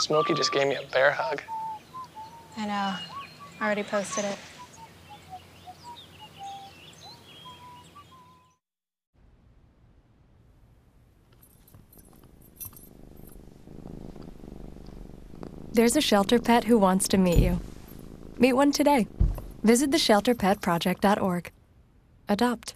Smokey just gave me a bear hug. I know. I already posted it. There's a shelter pet who wants to meet you. Meet one today. Visit theshelterpetproject.org. Adopt.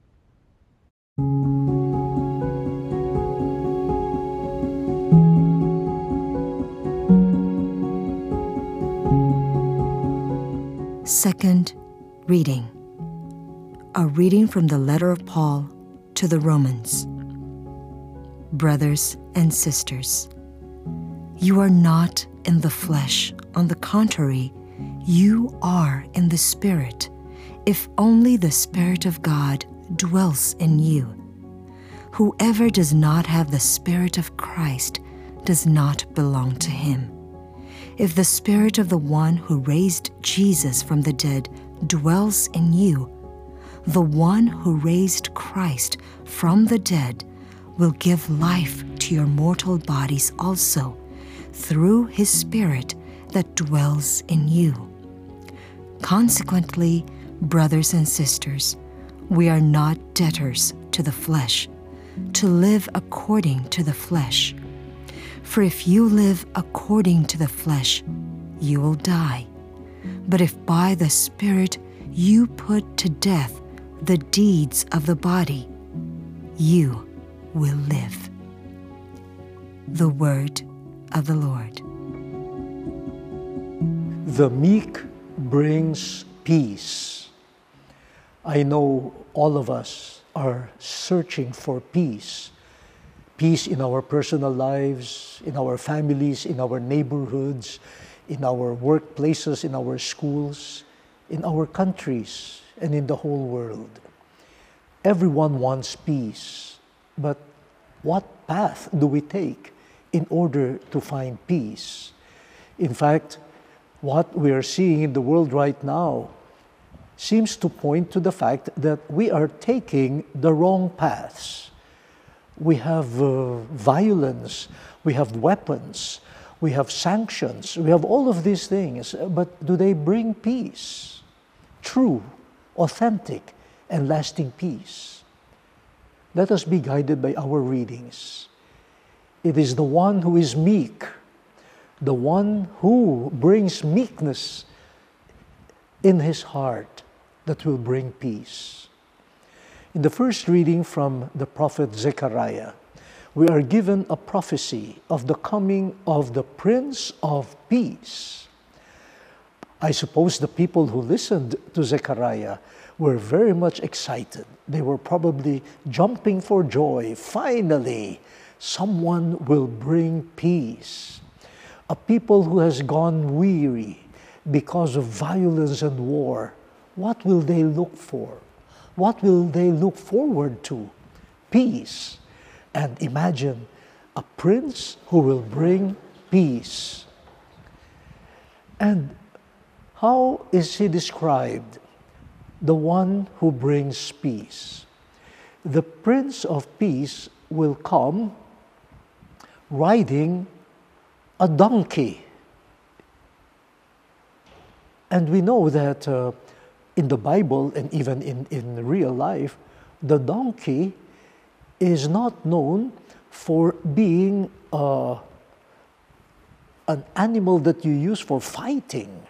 Second reading. A reading from the letter of Paul to the Romans. Brothers and sisters, you are not in the flesh. On the contrary, you are in the Spirit, if only the Spirit of God dwells in you. Whoever does not have the Spirit of Christ does not belong to him. If the Spirit of the one who raised Jesus from the dead dwells in you, the one who raised Christ from the dead will give life to your mortal bodies also, through his Spirit that dwells in you. Consequently, brothers and sisters, we are not debtors to the flesh, to live according to the flesh. For if you live according to the flesh, you will die. But if by the Spirit you put to death the deeds of the body, you will live. The word of the Lord. The meek brings peace. I know all of us are searching for peace. Peace in our personal lives, in our families, in our neighborhoods, in our workplaces, in our schools, in our countries, and in the whole world. Everyone wants peace, but what path do we take in order to find peace? In fact, what we are seeing in the world right now seems to point to the fact that we are taking the wrong paths. We have violence, we have weapons, we have sanctions, we have all of these things, but do they bring peace? True, authentic, and lasting peace. Let us be guided by our readings. It is the one who is meek, the one who brings meekness in his heart, that will bring peace. In the first reading from the prophet Zechariah, we are given a prophecy of the coming of the Prince of Peace. I suppose the people who listened to Zechariah were very much excited. They were probably jumping for joy. Finally, someone will bring peace. A people who has gone weary because of violence and war, what will they look for? What will they look forward to? Peace. And imagine a prince who will bring peace. And how is he described? The one who brings peace. The Prince of Peace will come riding a donkey. And we know that in the Bible and even in real life, the donkey is not known for being an animal that you use for fighting.